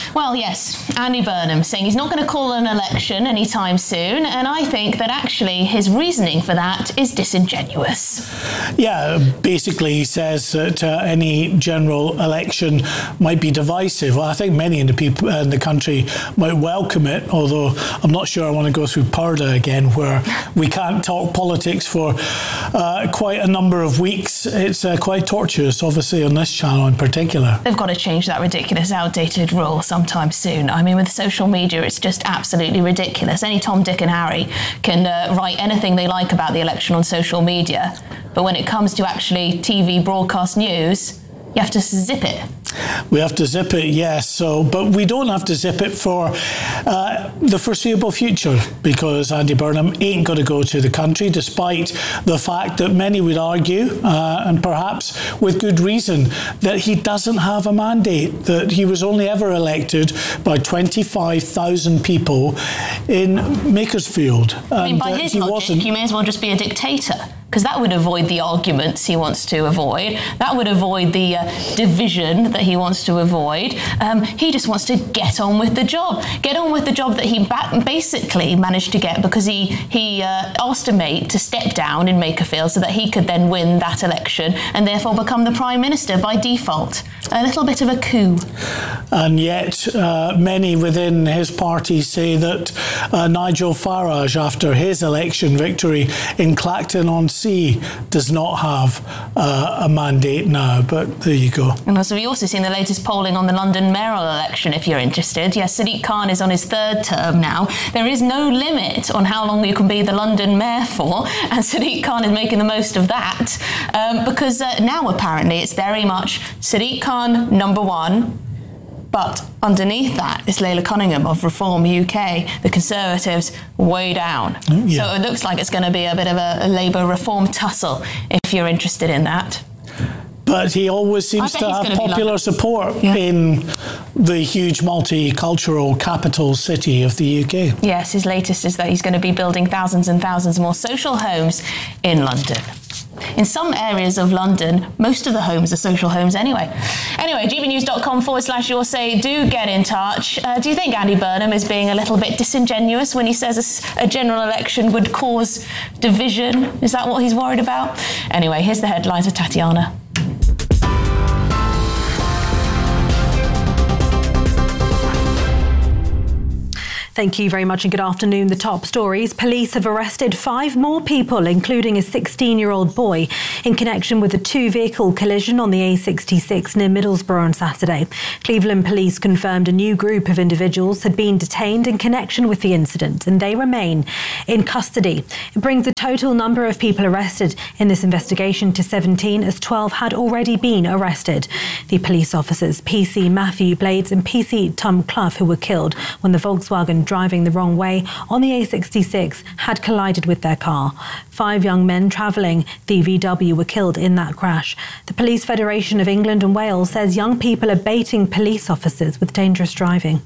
Well, yes, Andy Burnham saying he's not going to call an election anytime soon, and I think that actually his reasoning for that is disingenuous. Yeah, basically he says that any general election might be divisive. Well, I think many in the country might welcome it, although I'm not sure I want to go through Purdah again, where we can't talk politics for quite a number of weeks. It's quite torturous, obviously, on this channel in particular. They've got to change that ridiculous, outdated rule sometime soon. I mean, with social media, it's just absolutely ridiculous. Any Tom, Dick and Harry can write anything they like about the election on social media, but when it comes to actually TV broadcast news, you have to zip it. We have to zip it, yes. But we don't have to zip it for the foreseeable future, because Andy Burnham ain't going to go to the country, despite the fact that many would argue, and perhaps with good reason, that he doesn't have a mandate, that he was only ever elected by 25,000 people in Makersfield. I mean, by his logic, you may as well just be a dictator, because that would avoid the arguments he wants to avoid. That would avoid the division that he wants to avoid. He just wants to get on with the job. Get on with the job that he basically managed to get because he asked a mate to step down in Makerfield so that he could then win that election and therefore become the Prime Minister by default. A little bit of a coup. And yet many within his party say that Nigel Farage, after his election victory in Clacton-on-Sea, does not have a mandate now. But there you go. And so we also seen the latest polling on the London mayoral election, if you're interested. Yes, Sadiq Khan is on his third term now. There is no limit on how long you can be the London mayor for, and Sadiq Khan is making the most of that, because now apparently it's very much Sadiq Khan number one, but underneath that is Laila Cunningham of Reform UK, the Conservatives, way down. Yeah. So it looks like it's going to be a bit of a Labour reform tussle, if you're interested in that. But he always seems to have popular support in the huge multicultural capital city of the UK. Yes, his latest is that he's going to be building thousands and thousands more social homes in London. In some areas of London, most of the homes are social homes anyway. Anyway, gbnews.com/your say, do get in touch. Do you think Andy Burnham is being a little bit disingenuous when he says a general election would cause division? Is that what he's worried about? Anyway, here's the headlines with Tatiana. Thank you very much and good afternoon. The top stories. Police have arrested 5 more people, including a 16-year-old boy, in connection with a 2-vehicle collision on the A66 near Middlesbrough on Saturday. Cleveland police confirmed a new group of individuals had been detained in connection with the incident, and they remain in custody. It brings the total number of people arrested in this investigation to 17, as 12 had already been arrested. The police officers, PC Matthew Blades and PC Tom Clough, who were killed when the Volkswagen driving the wrong way on the A66 had collided with their car. 5 young men travelling the VW were killed in that crash. The Police Federation of England and Wales says young people are baiting police officers with dangerous driving.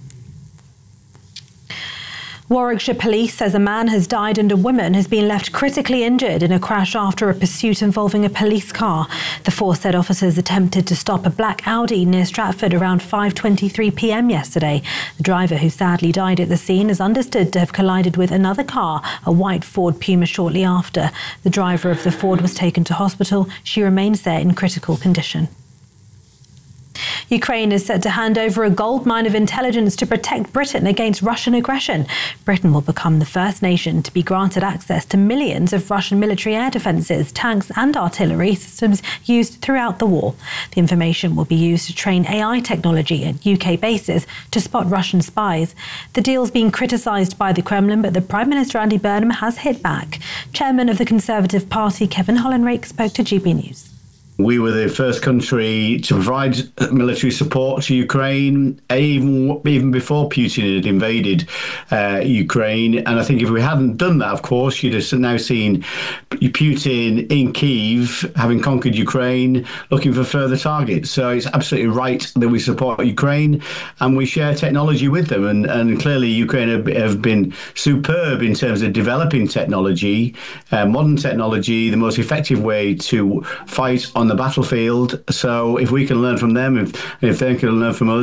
Warwickshire Police says a man has died and a woman has been left critically injured in a crash after a pursuit involving a police car. The force said officers attempted to stop a black Audi near Stratford around 5:23 p.m. yesterday. The driver, who sadly died at the scene, is understood to have collided with another car, a white Ford Puma, shortly after. The driver of the Ford was taken to hospital. She remains there in critical condition. Ukraine is set to hand over a goldmine of intelligence to protect Britain against Russian aggression. Britain will become the first nation to be granted access to millions of Russian military air defences, tanks and artillery systems used throughout the war. The information will be used to train AI technology at UK bases to spot Russian spies. The deal's been criticised by the Kremlin, but the Prime Minister Andy Burnham has hit back. Chairman of the Conservative Party, Kevin Hollinrake, spoke to GB News. We were the first country to provide military support to Ukraine, even before Putin had invaded Ukraine. And I think if we hadn't done that, of course, you'd have now seen Putin in Kyiv, having conquered Ukraine, looking for further targets. So it's absolutely right that we support Ukraine and we share technology with them. And clearly Ukraine have been superb in terms of developing technology, modern technology, the most effective way to fight on the battlefield. So if we can learn from them, if they can learn from us,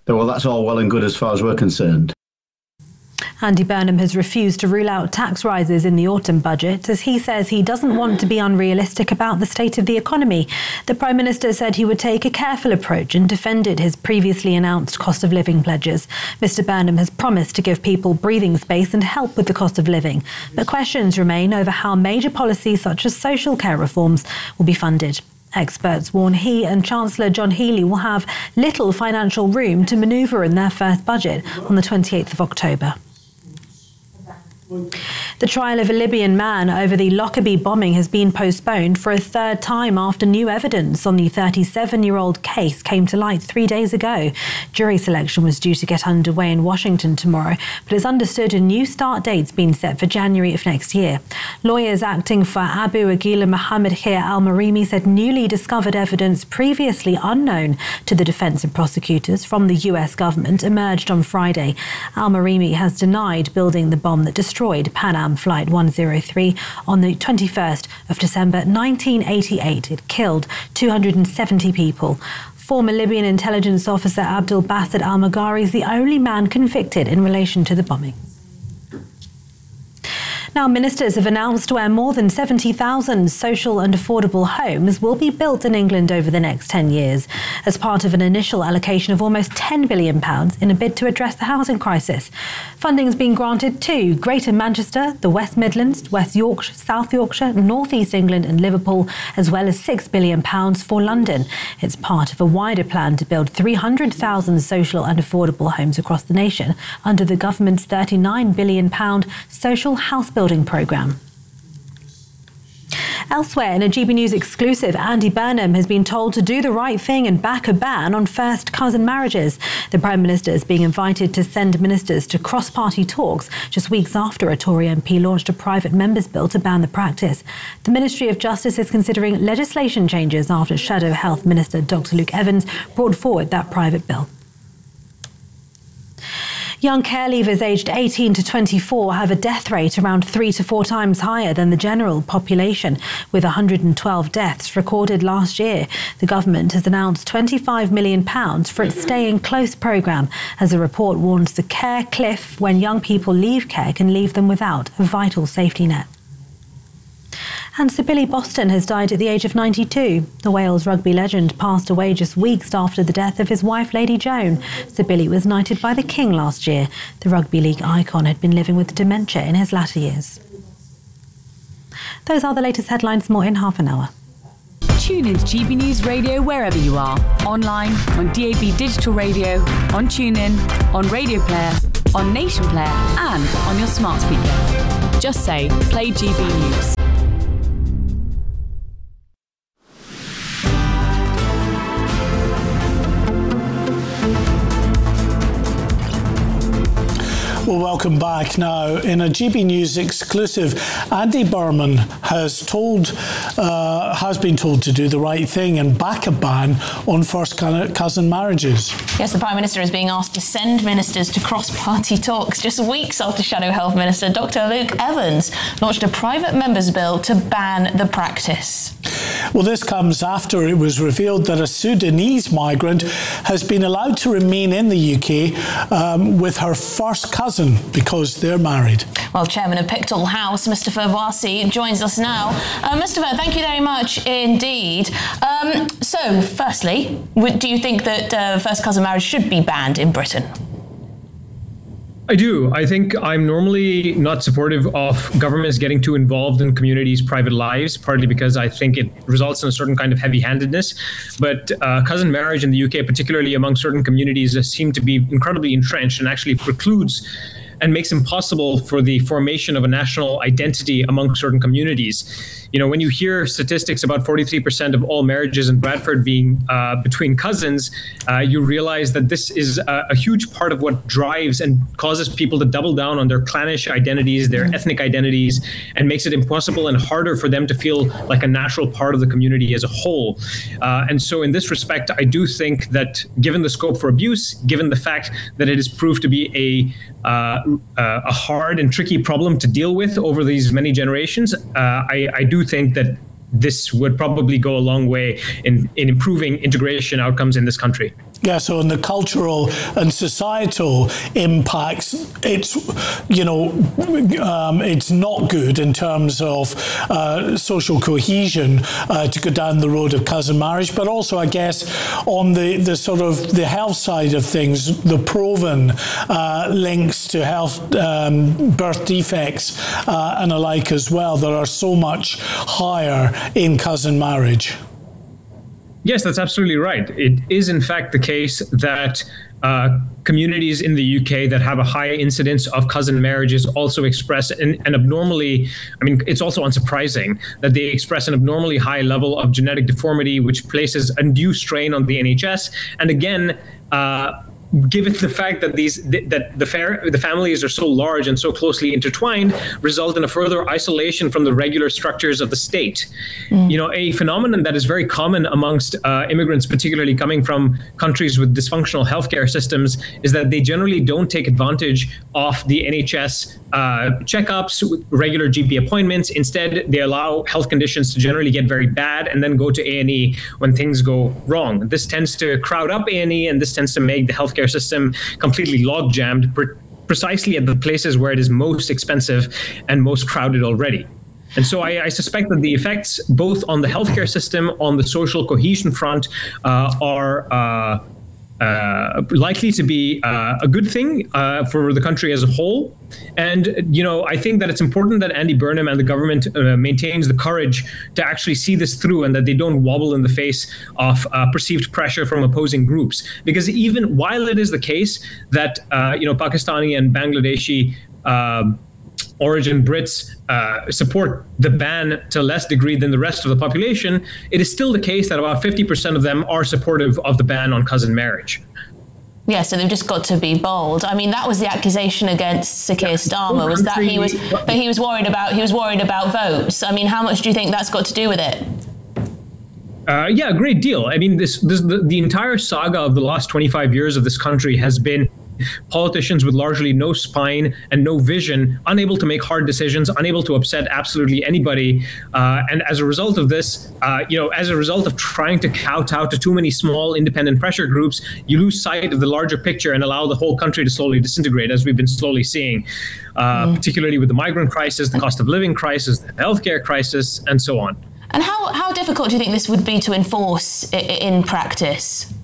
well, that's all well and good as far as we're concerned. Andy Burnham has refused to rule out tax rises in the autumn budget, as he says he doesn't want to be unrealistic about the state of the economy. The Prime Minister said he would take a careful approach and defended his previously announced cost of living pledges. Mr Burnham has promised to give people breathing space and help with the cost of living, but questions remain over how major policies such as social care reforms will be funded. Experts warn he and Chancellor John Healey will have little financial room to manoeuvre in their first budget on the 28th of October. The trial of a Libyan man over the Lockerbie bombing has been postponed for a third time after new evidence on the 37-year-old case came to light 3 days ago. Jury selection was due to get underway in Washington tomorrow, but it's understood a new start date's been set for January of next year. Lawyers acting for Abu Aguila Mohammed Khir al-Marimi said newly discovered evidence previously unknown to the defence and prosecutors from the US government emerged on Friday. Al-Marimi has denied building the bomb that destroyed Pan Am Flight 103 on the 21st of December 1988. It killed 270 people. Former Libyan intelligence officer Abdul Basit al-Maghari is the only man convicted in relation to the bombing. Now, ministers have announced where more than 70,000 social and affordable homes will be built in England over the next 10 years, as part of an initial allocation of almost £10 billion in a bid to address the housing crisis. Funding has been granted to Greater Manchester, the West Midlands, West Yorkshire, South Yorkshire, North East England and Liverpool, as well as £6 billion for London. It's part of a wider plan to build 300,000 social and affordable homes across the nation under the government's £39 billion social house building programme. Elsewhere, in a GB News exclusive, Andy Burnham has been told to do the right thing and back a ban on first cousin marriages. The Prime Minister is being invited to send ministers to cross-party talks just weeks after a Tory MP launched a private members' bill to ban the practice. The Ministry of Justice is considering legislation changes after Shadow Health Minister Dr Luke Evans brought forward that private bill. Young care leavers aged 18 to 24 have a death rate around 3 to 4 times higher than the general population, with 112 deaths recorded last year. The government has announced £25 million for its Stay in Close programme, as a report warns the care cliff when young people leave care can leave them without a vital safety net. And Sir Billy Boston has died at the age of 92. The Wales rugby legend passed away just weeks after the death of his wife, Lady Joan. Sir Billy was knighted by the King last year. The rugby league icon had been living with dementia in his latter years. Those are the latest headlines. More in half an hour. Tune in to GB News Radio wherever you are. Online, on DAB Digital Radio, on TuneIn, on Radio Player, on Nation Player and on your smart speaker. Just say, play GB News. Well, welcome back. Now, in a GB News exclusive, Andy Burnham has been told to do the right thing and back a ban on first cousin marriages. Yes, the Prime Minister is being asked to send ministers to cross-party talks just weeks after Shadow Health Minister Dr Luke Evans launched a private members' bill to ban the practice. Well, this comes after it was revealed that a Sudanese migrant has been allowed to remain in the UK with her first cousin because they're married. Well, Chairman of Pictou House, Mustafa Wasi, joins us now. Mustafa, thank you very much indeed. So, firstly, do you think that first cousin marriage should be banned in Britain? I do. I think I'm normally not supportive of governments getting too involved in communities' private lives, partly because I think it results in a certain kind of heavy-handedness. But cousin marriage in the UK, particularly among certain communities, seem to be incredibly entrenched and actually precludes and makes impossible for the formation of a national identity among certain communities. You know, when you hear statistics about 43% of all marriages in Bradford being between cousins, you realize that this is a huge part of what drives and causes people to double down on their clannish identities, their ethnic identities, and makes it impossible and harder for them to feel like a natural part of the community as a whole. And so in this respect, I do think that given the scope for abuse, given the fact that it is proved to be a hard and tricky problem to deal with over these many generations, I do think that this would probably go a long way in improving integration outcomes in this country. Yeah, so in the cultural and societal impacts, it's it's not good in terms of social cohesion to go down the road of cousin marriage, but also, I guess, on the sort of the health side of things, the proven links to health, birth defects and alike as well that are so much higher in cousin marriage. Yes, that's absolutely right. It is, in fact, the case that communities in the UK that have a high incidence of cousin marriages also express an abnormally, it's also unsurprising that they express an abnormally high level of genetic deformity, which places undue strain on the NHS. And again, given the fact that the families are so large and so closely intertwined, result in a further isolation from the regular structures of the state. A phenomenon that is very common amongst immigrants, particularly coming from countries with dysfunctional healthcare systems, is that they generally don't take advantage of the NHS checkups, regular GP appointments. Instead, they allow health conditions to generally get very bad and then go to A&E when things go wrong. This tends to crowd up A&E, and this tends to make the healthcare system completely log-jammed, precisely at the places where it is most expensive and most crowded already. And so I suspect that the effects both on the healthcare system, on the social cohesion front, are likely to be a good thing for the country as a whole. And, I think that it's important that Andy Burnham and the government maintains the courage to actually see this through, and that they don't wobble in the face of perceived pressure from opposing groups. Because even while it is the case that, Pakistani and Bangladeshi origin Brits support the ban to a less degree than the rest of the population, it is still the case that about 50% of them are supportive of the ban on cousin marriage. Yeah, so they've just got to be bold. That was the accusation against Sir Keir Starmer, was that he was worried about votes. How much do you think that's got to do with it? Yeah, a great deal. The entire saga of the last 25 years of this country has been politicians with largely no spine and no vision, unable to make hard decisions, unable to upset absolutely anybody. And as a result of this, as a result of trying to kowtow to too many small independent pressure groups, you lose sight of the larger picture and allow the whole country to slowly disintegrate, as we've been slowly seeing, particularly with the migrant crisis, the cost of living crisis, the healthcare crisis, and so on. And how difficult do you think this would be to enforce in practice?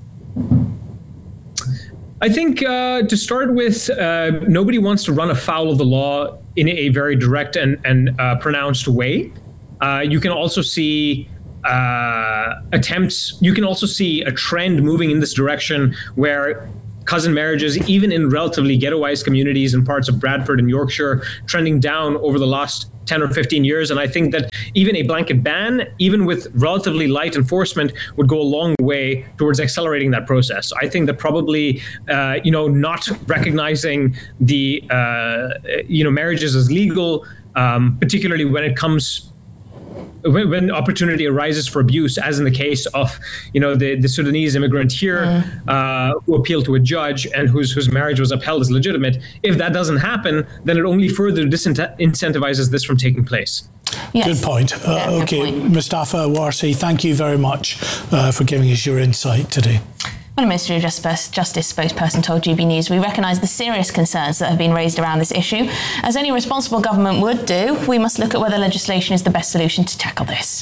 I think to start with, nobody wants to run afoul of the law in a very direct and pronounced way. You can also see attempts. You can also see a trend moving in this direction where cousin marriages, even in relatively ghettoized communities in parts of Bradford and Yorkshire, trending down over the last 10 or 15 years. And I think that even a blanket ban, even with relatively light enforcement, would go a long way towards accelerating that process. I think that probably, not recognizing the, marriages as legal, particularly when it comes when opportunity arises for abuse, as in the case of, the Sudanese immigrant here who appealed to a judge and whose marriage was upheld as legitimate. If that doesn't happen, then it only further disincentivizes this from taking place. Yes. Good point. Okay, Mustafa Warsi, thank you very much for giving us your insight today. When a Ministry of Justice spokesperson told GB News, we recognise the serious concerns that have been raised around this issue. As any responsible government would do, we must look at whether legislation is the best solution to tackle this.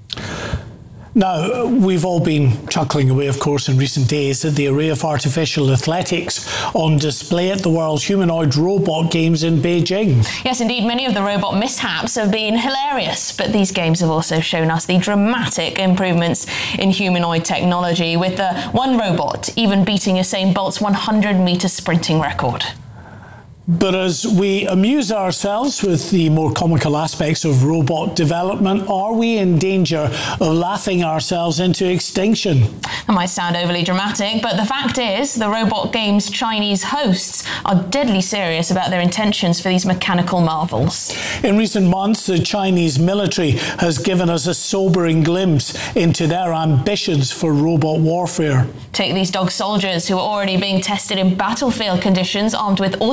Now, we've all been chuckling away, of course, in recent days at the array of artificial athletics on display at the World's Humanoid Robot Games in Beijing. Yes, indeed, many of the robot mishaps have been hilarious, but these games have also shown us the dramatic improvements in humanoid technology, with the one robot even beating Usain Bolt's 100-metre sprinting record. But as we amuse ourselves with the more comical aspects of robot development, are we in danger of laughing ourselves into extinction? That might sound overly dramatic, but the fact is the robot game's Chinese hosts are deadly serious about their intentions for these mechanical marvels. In recent months, the Chinese military has given us a sobering glimpse into their ambitions for robot warfare. Take these dog soldiers who are already being tested in battlefield conditions, armed with automatic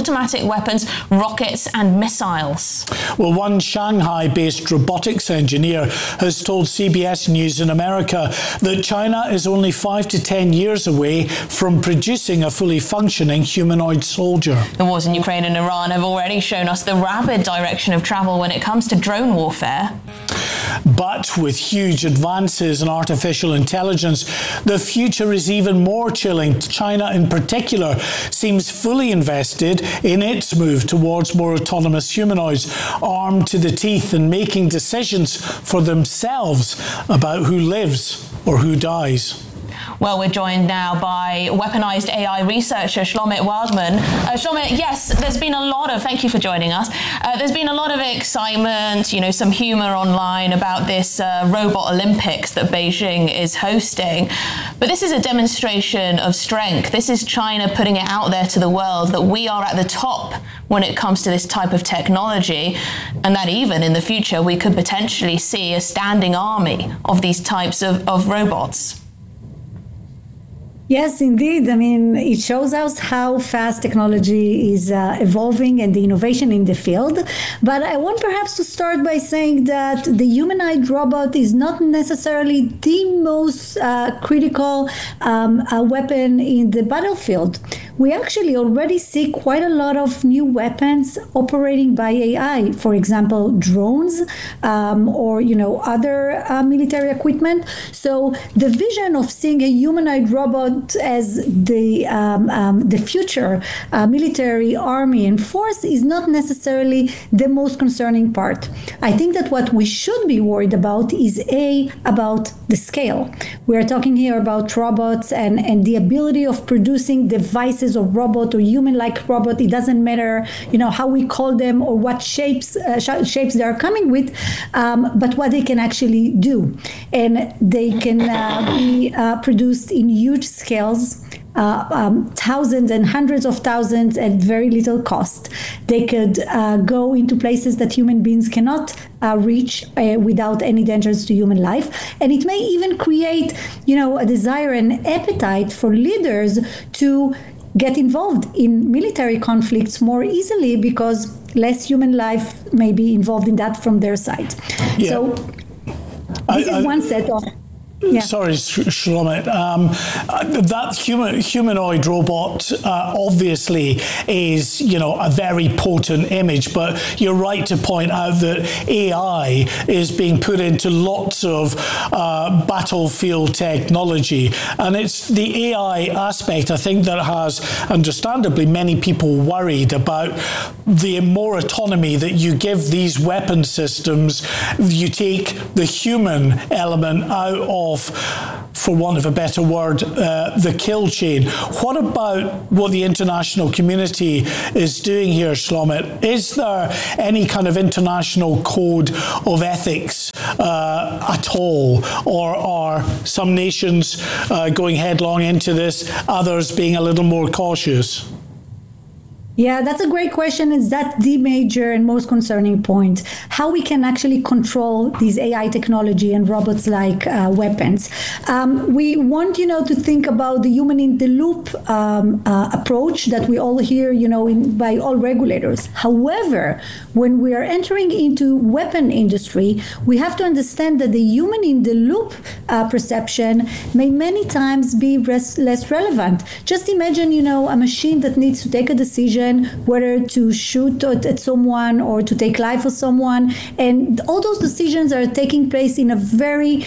weapons, rockets and missiles. Well, one Shanghai-based robotics engineer has told CBS News in America that China is only 5 to 10 years away from producing a fully functioning humanoid soldier. The wars in Ukraine and Iran have already shown us the rapid direction of travel when it comes to drone warfare. But with huge advances in artificial intelligence, the future is even more chilling. China in particular seems fully invested in its move towards more autonomous humanoids, armed to the teeth and making decisions for themselves about who lives or who dies. Well, we're joined now by weaponized AI researcher Shlomit Wildman. Shlomit, yes, there's been a lot of, thank you for joining us. There's been a lot of excitement, some humor online about this robot Olympics that Beijing is hosting. But this is a demonstration of strength. This is China putting it out there to the world that we are at the top when it comes to this type of technology, and that even in the future we could potentially see a standing army of these types of robots. Yes, indeed. I mean, it shows us how fast technology is evolving and the innovation in the field. But I want perhaps to start by saying that the humanoid robot is not necessarily the most critical weapon in the battlefield. We actually already see quite a lot of new weapons operating by AI. For example, drones or other military equipment. So the vision of seeing a humanoid robot as the future military army and force is not necessarily the most concerning part. I think that what we should be worried about is about the scale. We are talking here about robots and the ability of producing devices of robot or human-like robot. It doesn't matter, how we call them or what shapes they are coming with, but what they can actually do. And they can be produced in huge scales, thousands and hundreds of thousands at very little cost. They could go into places that human beings cannot reach without any dangers to human life. And it may even create, a desire and appetite for leaders to get involved in military conflicts more easily because less human life may be involved in that from their side. Yeah. So this is one set of... Yeah. Sorry, Shlomit. That humanoid robot obviously is, a very potent image, but you're right to point out that AI is being put into lots of battlefield technology. And it's the AI aspect, I think, that has, understandably, many people worried about the more autonomy that you give these weapon systems. You take the human element out of, for want of a better word, the kill chain. What about what the international community is doing here, Shlomit? Is there any kind of international code of ethics at all? Or are some nations going headlong into this, others being a little more cautious? Yeah, that's a great question. Is that the major and most concerning point? How we can actually control these AI technology and robots-like weapons. We want, to think about the human-in-the-loop approach that we all hear, by all regulators. However, when we are entering into weapon industry, we have to understand that the human-in-the-loop perception may many times be less relevant. Just imagine, a machine that needs to take a decision whether to shoot at someone or to take life of someone, and all those decisions are taking place in a very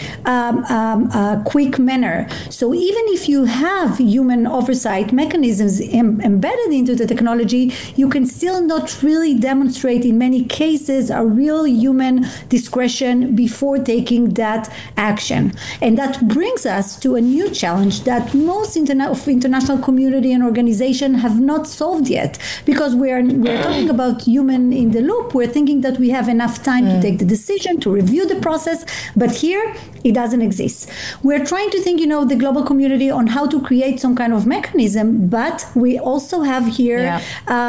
quick manner. So even if you have human oversight mechanisms embedded into the technology, you can still not really demonstrate in many cases a real human discretion before taking that action. And that brings us to a new challenge that most international community and organization have not solved yet. Because we're talking about human in the loop, we're thinking that we have enough time to take the decision, to review the process, but here it doesn't exist. We're trying to think, the global community on how to create some kind of mechanism, but we also have here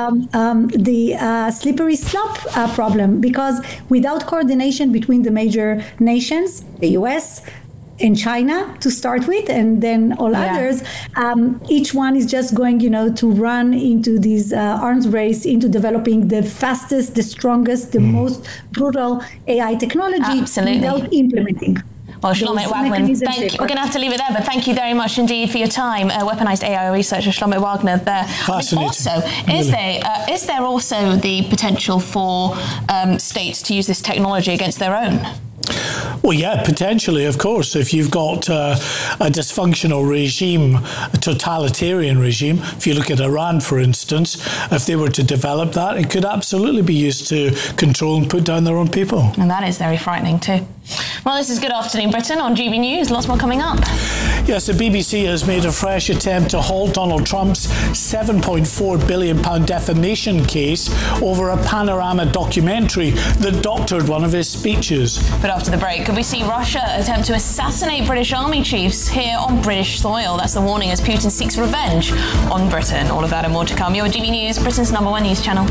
the slippery slope problem, because without coordination between the major nations, the US, and China to start with, and then all others. Each one is just going, to run into this arms race into developing the fastest, the strongest, the most brutal AI technology without implementing. Well, Shlomit Wagner, we're going to have to leave it there, but thank you very much indeed for your time. Weaponized AI researcher Shlomit Wagner there. Fascinating. Also, is there also the potential for states to use this technology against their own? Well, yeah, potentially, of course. If you've got a dysfunctional regime, a totalitarian regime, if you look at Iran, for instance, if they were to develop that, it could absolutely be used to control and put down their own people. And that is very frightening too. Well, this is Good Afternoon Britain on GB News. Lots more coming up. Yes, the BBC has made a fresh attempt to halt Donald Trump's £7.4 billion defamation case over a Panorama documentary that doctored one of his speeches. But after the break, could we see Russia attempt to assassinate British army chiefs here on British soil? That's the warning as Putin seeks revenge on Britain. All of that and more to come. You're GB News, Britain's #1 news channel.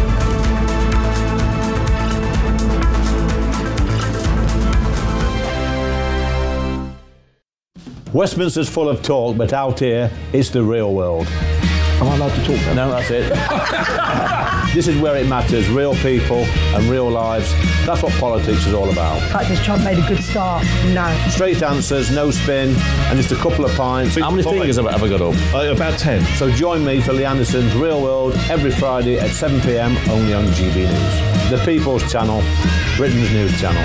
Westminster's full of talk, but out here, it's the real world. Am I allowed to talk then? No, that's it. This is where it matters, real people and real lives. That's what politics is all about. In fact, has Trump made a good start? No. Straight answers, no spin, and just a couple of pints. How many fingers have I ever got up? About 10. So join me for Lee Anderson's Real World every Friday at 7 p.m, only on GB News. The People's Channel, Britain's news channel.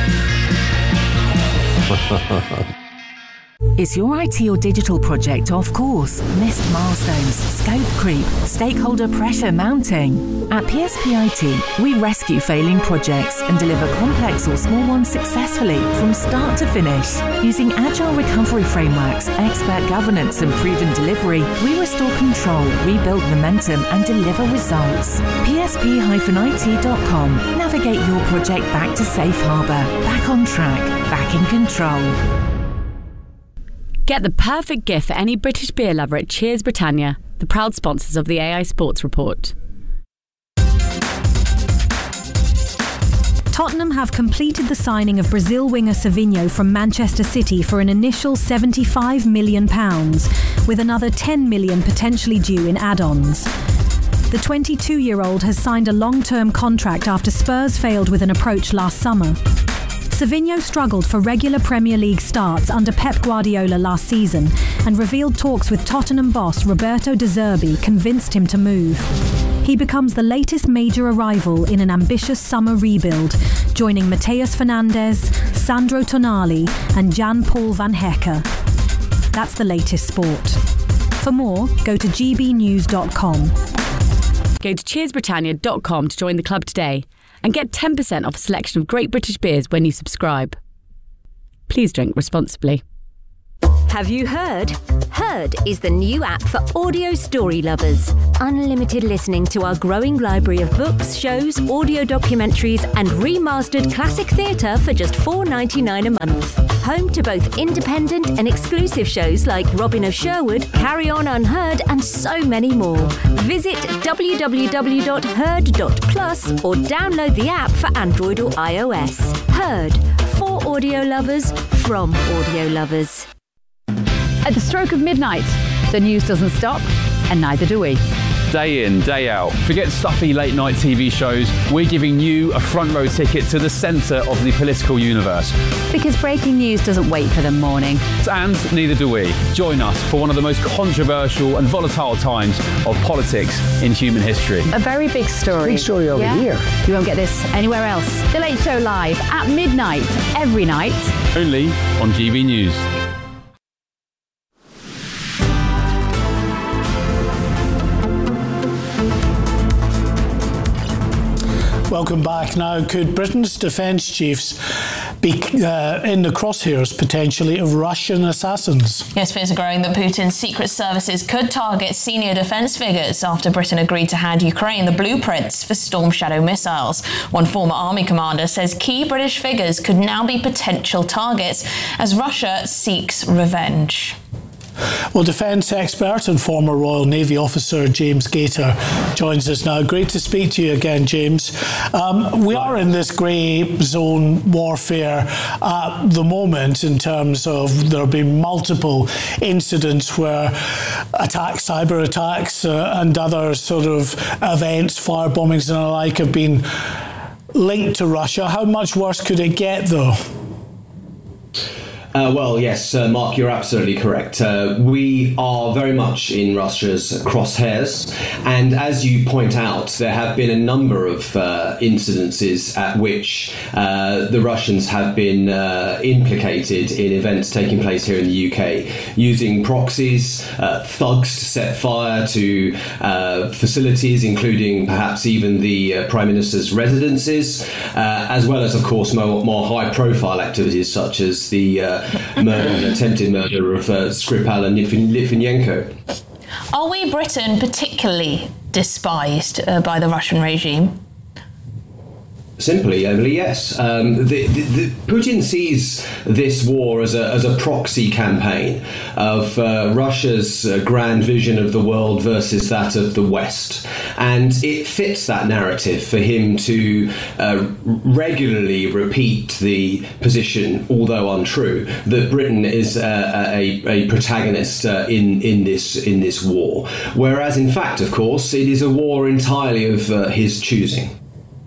Is your IT or digital project off course? Missed milestones, scope creep, stakeholder pressure mounting? At PSP IT, we rescue failing projects and deliver complex or small ones successfully from start to finish. Using agile recovery frameworks, expert governance and proven delivery, we restore control, rebuild momentum and deliver results. PSP-IT.com. Navigate your project back to safe harbour, back on track, back in control. Get the perfect gift for any British beer lover at Cheers Britannia, the proud sponsors of the AI Sports Report. Tottenham have completed the signing of Brazil winger Savinho from Manchester City for an initial £75 million, with another £10 million potentially due in add-ons. The 22-year-old has signed a long-term contract after Spurs failed with an approach last summer. Savinho struggled for regular Premier League starts under Pep Guardiola last season and revealed talks with Tottenham boss Roberto De Zerbi convinced him to move. He becomes the latest major arrival in an ambitious summer rebuild, joining Mateus Fernandes, Sandro Tonali and Jan-Paul van Hecke. That's the latest sport. For more, go to gbnews.com. Go to cheersbritannia.com to join the club today and get 10% off a selection of great British beers when you subscribe. Please drink responsibly. Have you heard? Heard is the new app for audio story lovers. Unlimited listening to our growing library of books, shows, audio documentaries and remastered classic theatre for just $4.99 a month. Home to both independent and exclusive shows like Robin of Sherwood, Carry On Unheard and so many more. Visit www.heard.plus or download the app for Android or iOS. Heard, for audio lovers, from audio lovers. At the stroke of midnight, the news doesn't stop, and neither do we. Day in, day out. Forget stuffy late-night TV shows. We're giving you a front-row ticket to the centre of the political universe. Because breaking news doesn't wait for the morning. And neither do we. Join us for one of the most controversial and volatile times of politics in human history. A very big story. Big story over here. You won't get this anywhere else. The Late Show live at midnight, every night. Only on GB News. Welcome back. Now, could Britain's defence chiefs be in the crosshairs, potentially, of Russian assassins? Yes, fears are growing that Putin's secret services could target senior defence figures after Britain agreed to hand Ukraine the blueprints for Storm Shadow missiles. One former army commander says key British figures could now be potential targets as Russia seeks revenge. Well, defence expert and former Royal Navy officer James Gator joins us now. Great to speak to you again, James. We are in this grey zone warfare at the moment in terms of there have been multiple incidents where attacks, cyber attacks and other sort of events, fire bombings and the like have been linked to Russia. How much worse could it get, though? Well, yes, Mark, you're absolutely correct. We are very much in Russia's crosshairs. And as you point out, there have been a number of incidences at which the Russians have been implicated in events taking place here in the UK, using proxies, thugs to set fire to facilities, including perhaps even the Prime Minister's residences, as well as, of course, more high-profile activities such as the attempted murder of Skripal and Litvinenko. Are we, Britain, particularly despised by the Russian regime? Simply, Emily, yes. Putin sees this war as a proxy campaign of Russia's grand vision of the world versus that of the West. And it fits that narrative for him to regularly repeat the position, although untrue, that Britain is a protagonist in this war. Whereas, in fact, of course, it is a war entirely of his choosing.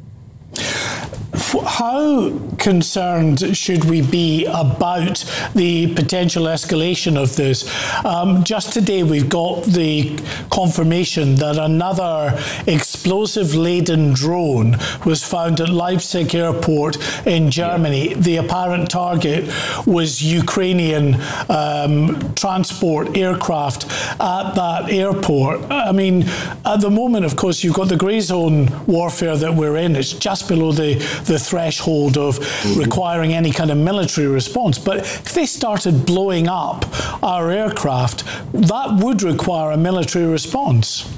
How concerned should we be about the potential escalation of this? Just today we've got the confirmation that another explosive-laden drone was found at Leipzig airport in Germany. The apparent target was Ukrainian transport aircraft at that airport. I mean, at the moment, of course, you've got the grey zone warfare that we're in. It's just below the threshold of requiring any kind of military response. But if they started blowing up our aircraft, that would require a military response.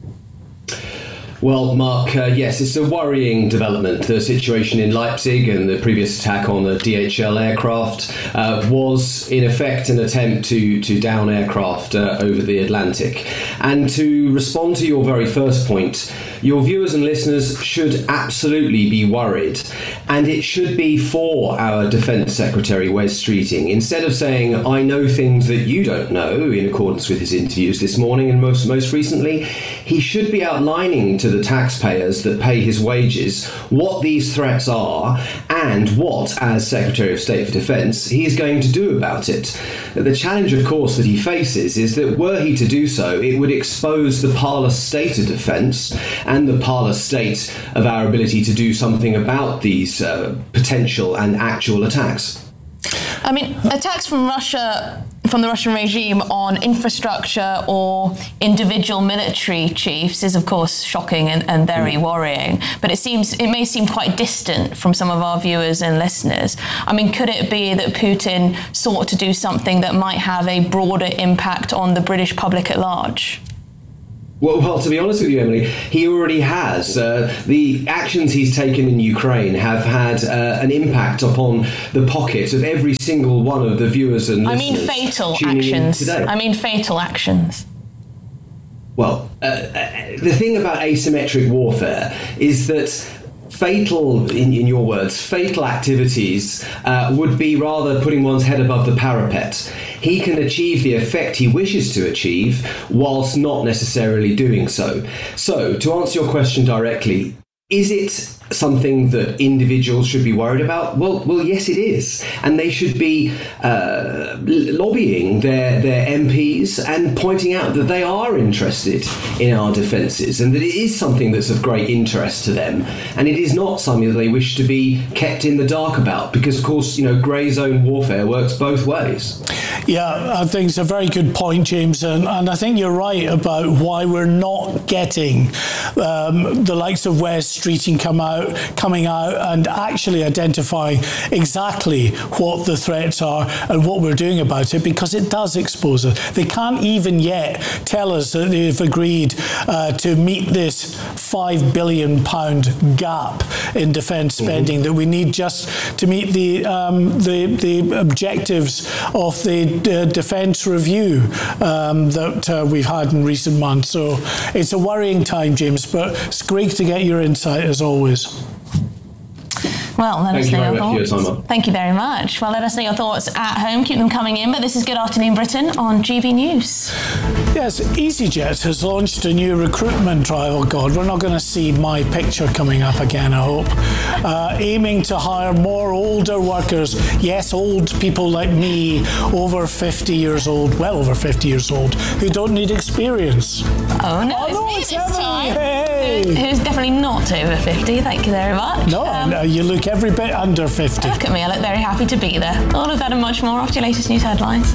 Well, Mark, yes, it's a worrying development. The situation in Leipzig and the previous attack on the DHL aircraft was, in effect, an attempt to down aircraft over the Atlantic. And to respond to your very first point, your viewers and listeners should absolutely be worried. And it should be for our Defence Secretary, Wes Streeting. Instead of saying, I know things that you don't know, in accordance with his interviews this morning and most recently, he should be outlining to the taxpayers that pay his wages what these threats are and what, as Secretary of State for Defence, he is going to do about it. The challenge, of course, that he faces is that were he to do so, it would expose the parlous state of defence and the parlous state of our ability to do something about these potential and actual attacks. I mean, attacks from Russia, from the Russian regime on infrastructure or individual military chiefs is, of course, shocking and very worrying. But it may seem quite distant from some of our viewers and listeners. I mean, could it be that Putin sought to do something that might have a broader impact on the British public at large? Well, to be honest with you, Emily, he already has. The actions he's taken in Ukraine have had an impact upon the pocket of every single one of the viewers and listeners. I mean fatal actions. I mean fatal actions. Well, the thing about asymmetric warfare is that fatal, in your words, fatal activities would be rather putting one's head above the parapet. He can achieve the effect he wishes to achieve whilst not necessarily doing so. So, to answer your question directly, is it something that individuals should be worried about? Well, yes, it is. And they should be lobbying their MPs and pointing out that they are interested in our defences and that it is something that's of great interest to them. And it is not something that they wish to be kept in the dark about because, of course, grey zone warfare works both ways. Yeah, I think it's a very good point, James. And I think you're right about why we're not getting the likes of Wes streeting coming out and actually identifying exactly what the threats are and what we're doing about it, because it does expose us. They can't even yet tell us that they've agreed to meet this £5 billion gap in defence spending that we need just to meet the objectives of the defence review that we've had in recent months. So it's a worrying time, James, but it's great to get your insight as always. Well, let us know your thoughts. For your time. Thank you very much. Well, let us know your thoughts at home. Keep them coming in. But this is Good Afternoon Britain on GB News. Yes, EasyJet has launched a new recruitment drive. Oh God, we're not going to see my picture coming up again, I hope. Aiming to hire more older workers. Yes, old people like me, over 50 years old, well over 50 years old, who don't need experience. Oh no, it's me this time. Hey. Who's definitely not over 50. Thank you very much. No, you look every bit under 50. Look at me, I look very happy to be there. All of that and much more after your latest news headlines.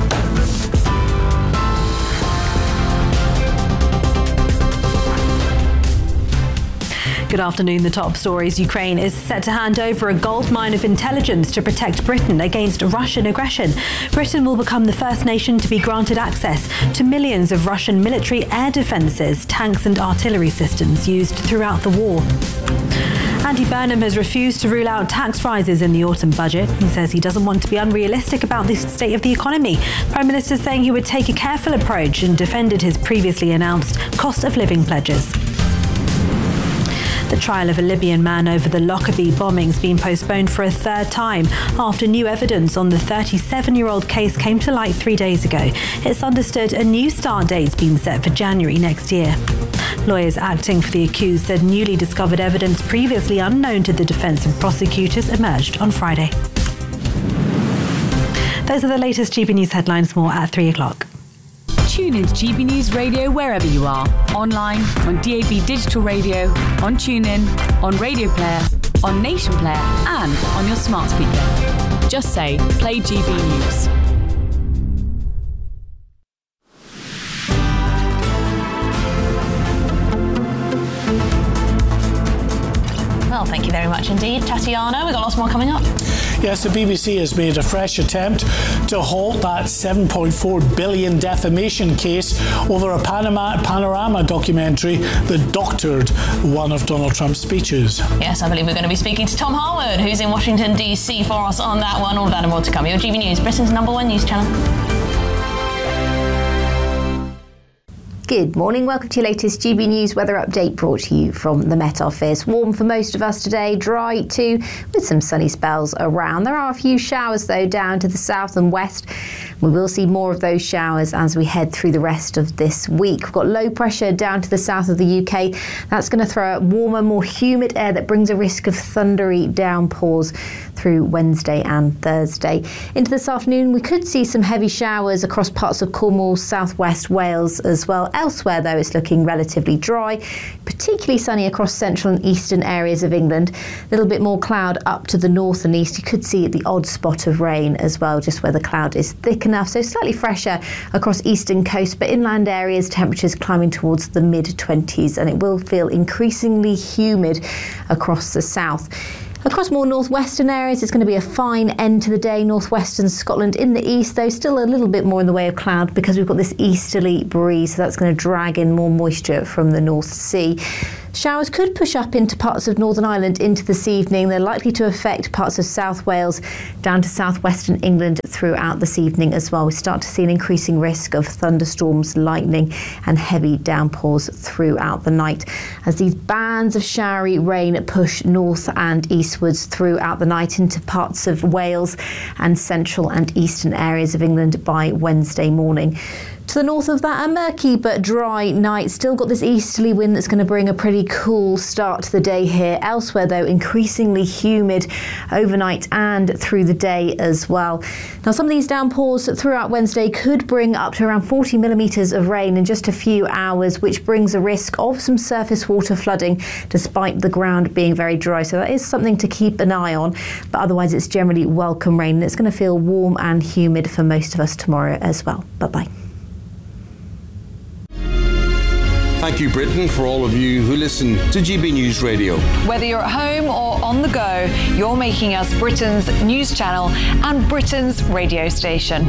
Good afternoon. The top stories. Ukraine is set to hand over a goldmine of intelligence to protect Britain against Russian aggression. Britain will become the first nation to be granted access to millions of Russian military air defences, tanks and artillery systems used throughout the war. Andy Burnham has refused to rule out tax rises in the autumn budget. He says he doesn't want to be unrealistic about the state of the economy. Prime Minister saying he would take a careful approach and defended his previously announced cost of living pledges. The trial of a Libyan man over the Lockerbie bombings being postponed for a third time after new evidence on the 37-year-old case came to light 3 days ago. It's understood a new start date's been set for January next year. Lawyers acting for the accused said newly discovered evidence previously unknown to the defence and prosecutors emerged on Friday. Those are the latest GB News headlines. More at 3 o'clock. Tune into GB News Radio wherever you are. Online, on DAB Digital Radio, on TuneIn, on Radio Player, on Nation Player and on your smart speaker. Just say, play GB News. Well, thank you very much indeed, Tatiana. We've got lots more coming up. Yes, the BBC has made a fresh attempt to halt that £7.4 billion defamation case over a Panorama documentary that doctored one of Donald Trump's speeches. Yes, I believe we're going to be speaking to Tom Harwood, who's in Washington, D.C. for us on that one. All that and more to come. Your GB News, Britain's #1 news channel. Good morning. Welcome to your latest GB News weather update brought to you from the Met Office. Warm for most of us today, dry too, with some sunny spells around. There are a few showers though down to the south and west. We will see more of those showers as we head through the rest of this week. We've got low pressure down to the south of the UK. That's going to throw out warmer, more humid air that brings a risk of thundery downpours through Wednesday and Thursday. Into this afternoon, we could see some heavy showers across parts of Cornwall, southwest Wales as well. Elsewhere, though, it's looking relatively dry, particularly sunny across central and eastern areas of England. A little bit more cloud up to the north and east. You could see the odd spot of rain as well, just where the cloud is thick enough. So slightly fresher across eastern coast, but inland areas, temperatures climbing towards the mid-20s, and it will feel increasingly humid across the south. Across more northwestern areas, it's going to be a fine end to the day. Northwestern Scotland in the east, though, still a little bit more in the way of cloud because we've got this easterly breeze, so that's going to drag in more moisture from the North Sea. Showers could push up into parts of Northern Ireland into this evening. They're likely to affect parts of South Wales down to southwestern England throughout this evening as well. We start to see an increasing risk of thunderstorms, lightning and heavy downpours throughout the night as these bands of showery rain push north and eastwards throughout the night into parts of Wales and central and eastern areas of England by Wednesday morning. To the north of that, a murky but dry night. Still got this easterly wind that's going to bring a pretty cool start to the day here. Elsewhere, though, increasingly humid overnight and through the day as well. Now, some of these downpours throughout Wednesday could bring up to around 40 millimetres of rain in just a few hours, which brings a risk of some surface water flooding despite the ground being very dry. So that is something to keep an eye on. But otherwise, it's generally welcome rain. And it's going to feel warm and humid for most of us tomorrow as well. Bye-bye. Thank you, Britain, for all of you who listen to GB News Radio. Whether you're at home or on the go, you're making us Britain's news channel and Britain's radio station.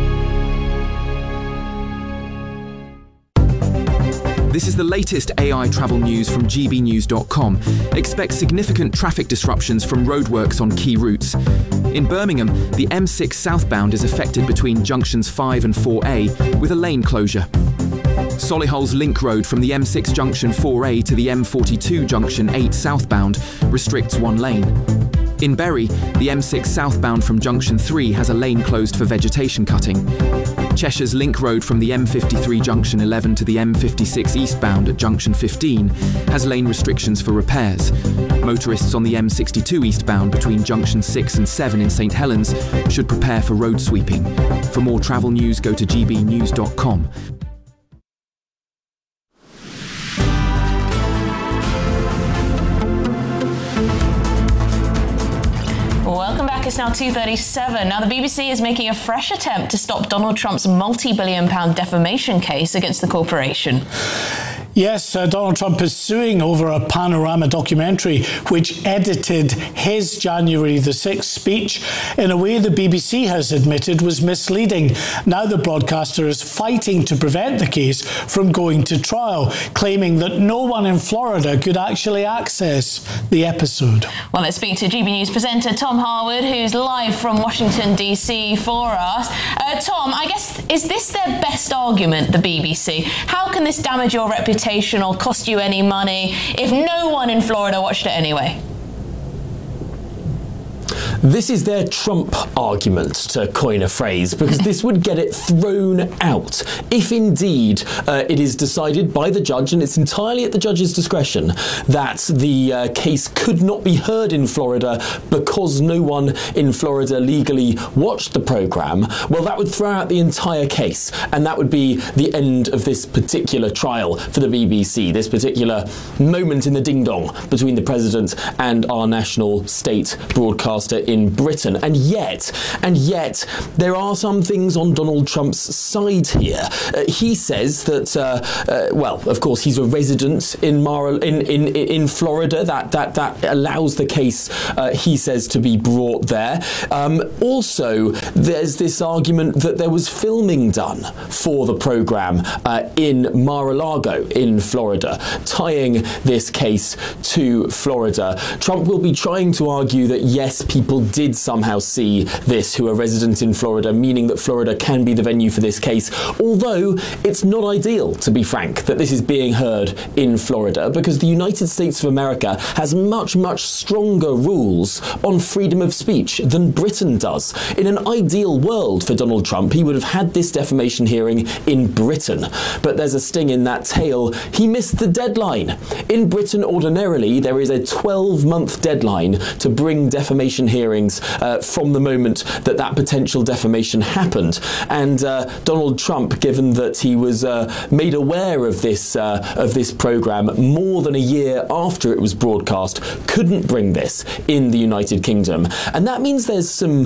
This is the latest AI travel news from gbnews.com. Expect significant traffic disruptions from roadworks on key routes. In Birmingham, the M6 southbound is affected between junctions 5 and 4A with a lane closure. Solihull's link road from the M6 junction 4A to the M42 junction 8 southbound restricts one lane. In Bury, the M6 southbound from junction 3 has a lane closed for vegetation cutting. Cheshire's link road from the M53 junction 11 to the M56 eastbound at junction 15 has lane restrictions for repairs. Motorists on the M62 eastbound between junction 6 and 7 in St Helens should prepare for road sweeping. For more travel news, go to gbnews.com. Welcome back. It's now 2:37. Now, the BBC is making a fresh attempt to stop Donald Trump's multi-billion-pound defamation case against the corporation. Yes, Donald Trump is suing over a Panorama documentary which edited his January the 6th speech in a way the BBC has admitted was misleading. Now the broadcaster is fighting to prevent the case from going to trial, claiming that no one in Florida could actually access the episode. Well, let's speak to GB News presenter Tom Harwood, who's live from Washington, D.C. for us. Tom, I guess, is this their best argument, the BBC? How can this damage your reputation or cost you any money if no one in Florida watched it anyway? This is their Trump argument, to coin a phrase, because this would get it thrown out if indeed it is decided by the judge, and it's entirely at the judge's discretion, that the case could not be heard in Florida because no one in Florida legally watched the programme. Well, that would throw out the entire case, and that would be the end of this particular trial for the BBC, this particular moment in the ding-dong between the president and our national state broadcaster in Britain. And yet, there are some things on Donald Trump's side here. He says that, well, of course, he's a resident in Florida. That allows the case, he says, to be brought there. Also, there's this argument that there was filming done for the programme in Mar-a-Lago in Florida, tying this case to Florida. Trump will be trying to argue that, yes, people did somehow see this who are resident in Florida, meaning that Florida can be the venue for this case, although it's not ideal, to be frank, that this is being heard in Florida, because the United States of America has much, much stronger rules on freedom of speech than Britain does. In an ideal world for Donald Trump, he would have had this defamation hearing in Britain, but there's a sting in that tail. He missed the deadline. In Britain, ordinarily, there is a 12-month deadline to bring defamation hearings from the moment that potential defamation happened. And Donald Trump, given that he was made aware of this programme more than a year after it was broadcast, couldn't bring this in the United Kingdom. And that means there's some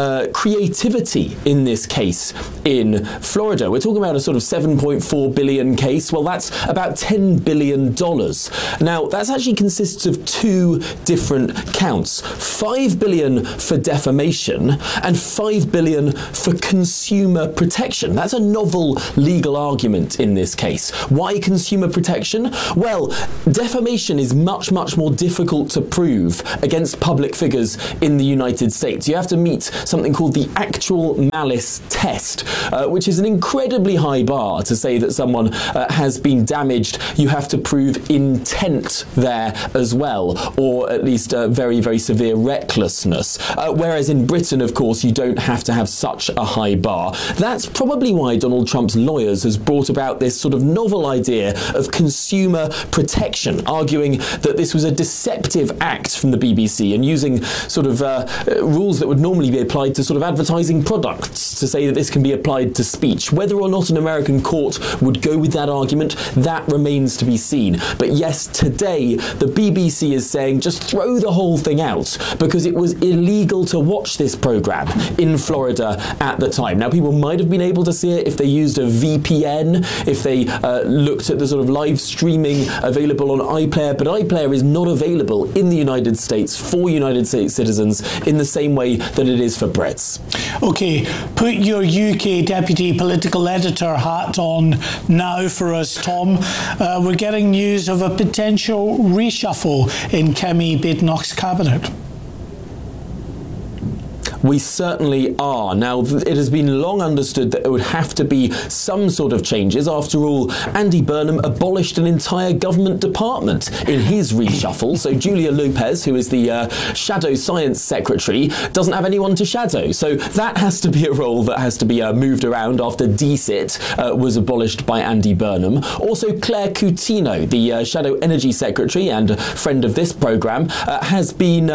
creativity in this case in Florida. We're talking about a sort of $7.4 billion case. Well, that's about $10 billion. Now, that actually consists of two different counts. $5 billion for defamation and $5 billion for consumer protection. That's a novel legal argument in this case. Why consumer protection? Well, defamation is much, much more difficult to prove against public figures in the United States. You have to meet something called the actual malice test, which is an incredibly high bar to say that someone has been damaged. You have to prove intent there as well, or at least very, very severe recklessness. Whereas in Britain, of course, you don't have to have such a high bar. That's probably why Donald Trump's lawyers has brought about this sort of novel idea of consumer protection, arguing that this was a deceptive act from the BBC and using sort of rules that would normally be applied to sort of advertising products to say that this can be applied to speech. Whether or not an American court would go with that argument, that remains to be seen. But yes, today, the BBC is saying just throw the whole thing out because it was illegal to watch this program in Florida at the time. Now, people might have been able to see it if they used a VPN, if they looked at the sort of live streaming available on iPlayer, but iPlayer is not available in the United States for United States citizens in the same way that it is for Brits. OK, put your UK Deputy Political Editor hat on now for us, Tom. We're getting news of a potential reshuffle in Kemi Badenoch's cabinet. We certainly are. Now, it has been long understood that there would have to be some sort of changes. After all, Andy Burnham abolished an entire government department in his reshuffle. So Julia Lopez, who is the Shadow Science Secretary, doesn't have anyone to shadow. So that has to be a role that has to be moved around after DCIT was abolished by Andy Burnham. Also, Claire Coutinho, the Shadow Energy Secretary and a friend of this programme, has been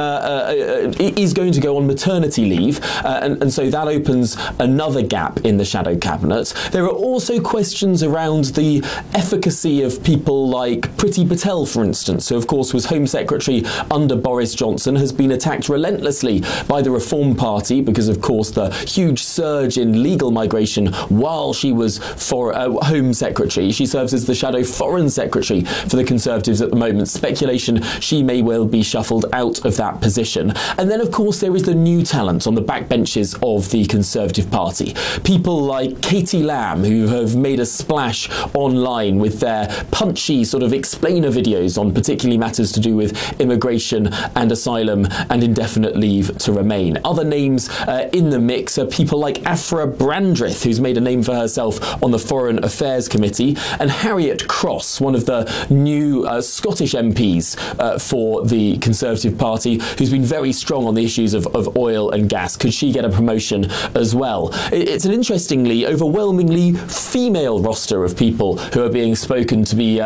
is going to go on maternity leave. And so that opens another gap in the shadow cabinet. There are also questions around the efficacy of people like Priti Patel, for instance, who of course was Home Secretary under Boris Johnson, has been attacked relentlessly by the Reform Party because of course the huge surge in legal migration while she was Home Secretary. She serves as the Shadow Foreign Secretary for the Conservatives at the moment. Speculation she may well be shuffled out of that position. And then of course there is the new talent on the backbenches of the Conservative Party. People like Katie Lamb, who have made a splash online with their punchy sort of explainer videos on particularly matters to do with immigration and asylum and indefinite leave to remain. Other names in the mix are people like Afra Brandreth, who's made a name for herself on the Foreign Affairs Committee, and Harriet Cross, one of the new Scottish MPs for the Conservative Party, who's been very strong on the issues of oil and gas. Could she get a promotion as well? It's an interestingly, overwhelmingly female roster of people who are being spoken to be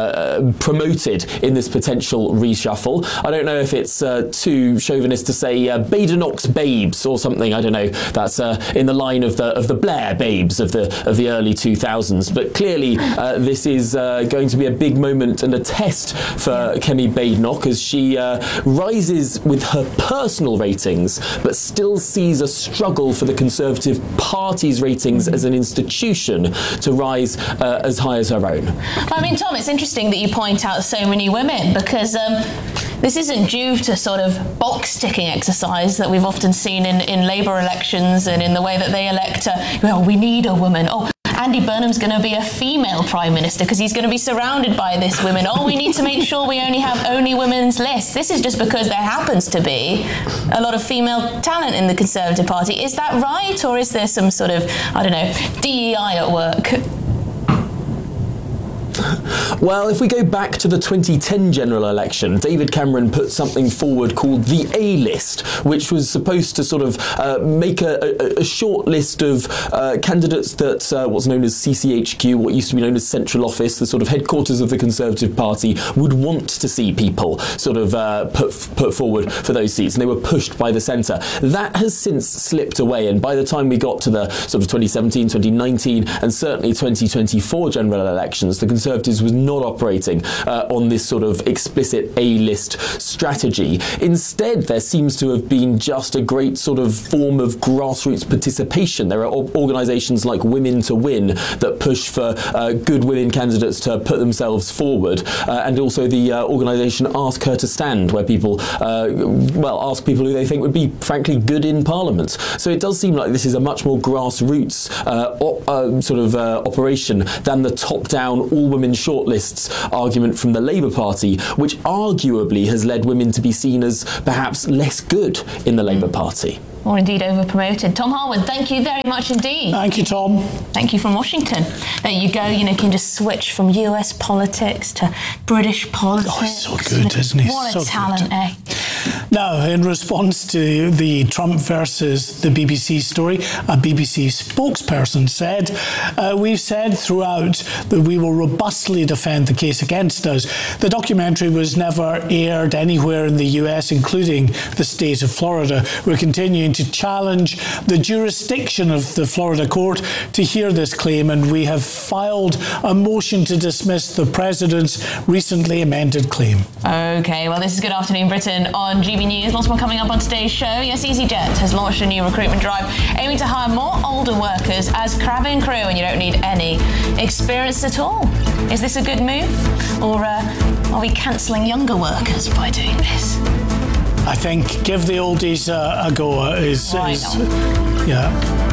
promoted in this potential reshuffle. I don't know if it's too chauvinist to say Badenoch's babes or something. I don't know. That's in the line of the Blair babes of the early 2000s. But clearly, this is going to be a big moment and a test for Kemi Badenoch as she rises with her personal ratings, but still sees a struggle for the Conservative Party's ratings as an institution to rise as high as her own. I mean, Tom, it's interesting that you point out so many women because this isn't due to sort of box-ticking exercise that we've often seen in Labour elections and in the way that they elect, we need a woman. Oh, Andy Burnham's going to be a female Prime Minister because he's going to be surrounded by this women. Oh, we need to make sure we only have only women's lists. This is just because there happens to be a lot of female talent in the Conservative Party. Is that right? Or is there some sort of, DEI at work? Well, if we go back to the 2010 general election, David Cameron put something forward called the A-list, which was supposed to sort of make a short list of candidates that what's known as CCHQ, what used to be known as Central Office, the sort of headquarters of the Conservative Party, would want to see people sort of put forward for those seats, and they were pushed by the centre. That has since slipped away, and by the time we got to the sort of 2017, 2019, and certainly 2024 general elections, the Conservatives was not operating on this sort of explicit A-list strategy. Instead, there seems to have been just a great sort of form of grassroots participation. There are organisations like Women to Win that push for good women candidates to put themselves forward, and also the organisation Ask Her to Stand, where people, ask people who they think would be, frankly, good in Parliament. So it does seem like this is a much more grassroots operation than the top-down all-women shortlists argument from the Labour Party, which arguably has led women to be seen as perhaps less good in the Labour Party. Or indeed over-promoted. Tom Harwood, thank you very much indeed. Thank you, Tom. Thank you from Washington. There you go, you can just switch from US politics to British politics. Oh, he's so good, isn't he? What so a talent, good. Now, in response to the Trump versus the BBC story, a BBC spokesperson said, we've said throughout that we will robustly defend the case against us. The documentary was never aired anywhere in the US, including the state of Florida. We're continuing to challenge the jurisdiction of the Florida court to hear this claim, and we have filed a motion to dismiss the president's recently amended claim. Okay, well, this is Good Afternoon Britain on on GB News. Lots more coming up on today's show. Yes, EasyJet has launched a new recruitment drive aiming to hire more older workers as cabin crew, and you don't need any experience at all. Is this a good move, or are we cancelling younger workers by doing this? I think give the oldies a go. Why not? Yeah.